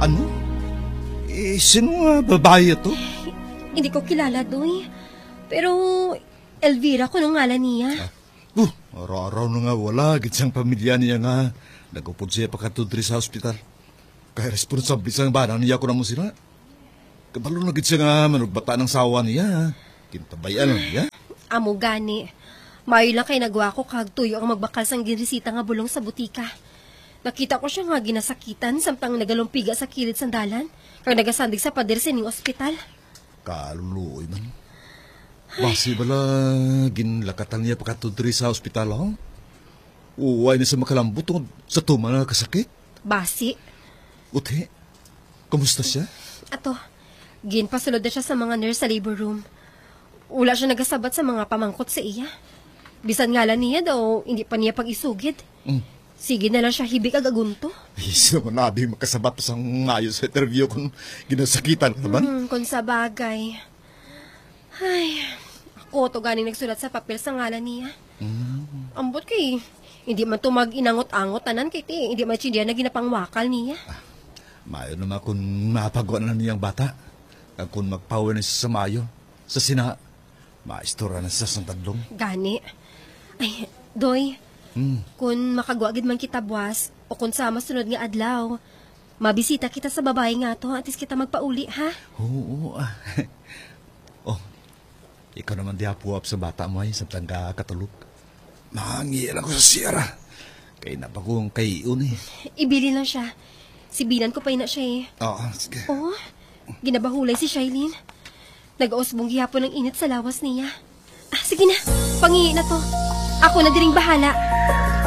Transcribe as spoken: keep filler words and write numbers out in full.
Ano? Eh, sino nga babae ito? Hindi ko kilala, Doy. Pero Elvira ko nung ngalan niya. Ah, uh, araw-araw na nga wala. Gitsang pamilya niya nga. Nagupod siya pakatudri sa ospital. Kaya responsable sa banang niya ko na mo sila. Kabalo na gitsang nga manugbata ng sawa niya. Kintabayan niya. Amo gani. Mayo lang kay nagwa ko kag tuyo ang magbakal sang girisita nga bulong sa butika. Nakita ko siya nga ginasakitan samtang nagalumpiga sa kilid sandalan. Kag nagasandig sa pader sining ospital. Kaluluoy man. Basi bala ginlakatan niya pakatudri sa ospital, ha? Uway na sa makalambot tungod sa tuma na kasakit. Basi. Uti, kumusta siya? Ato, ginpasulod na siya sa mga nurse sa labor room. Wala siya nagasabat sa mga pamangkot sa iya. Bisan nga lang niya daw, hindi pa niya pag-isugid. Mm. Sige na lang siya hibig agagunto. Is naman nabi makasabat sa ngayon sa interview kung ginasakitan ka naman. Hmm, kung sa bagay. Ay, ako to ganing nagsulat sa papel sa ngalan niya. Mm. Ambot kay, hindi man to mag-inangot-angot tanan kay ti, hindi man siya na ginapangwakal niya. Ah, mayo naman kung mapagawa na niyang bata. Kag kung magpower na siya sa mayo, sa sina, maistura na siya sa tadlong. Gani. Ay, Doy, Hmm. kung makagwagid man kita buwas, o kung sa masunod nga adlaw, mabisita kita sa babae nga to, atis kita magpauli, ha? Oo, ah. Oh, ikaw naman di hapuap sa bata mo ay, sa tangga katulog. Mangiil ako sa siyara. Kaya napakong kay iyon eh. Ibili lang siya. Sibinan ko pa na siya eh. Oo, sige. Oo, ginabahulay si Shailene. Nag-ausbong gihapon ng init sa lawas niya. Ah, sige na, pangihi na to. Ako na diring bahala.